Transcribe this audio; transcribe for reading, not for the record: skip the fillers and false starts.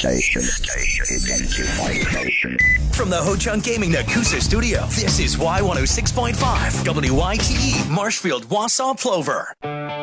station. Identify station. From the Ho Chunk Gaming Nakusa studio, this is Y106.5, WYTE, Marshfield, Wausau, Plover.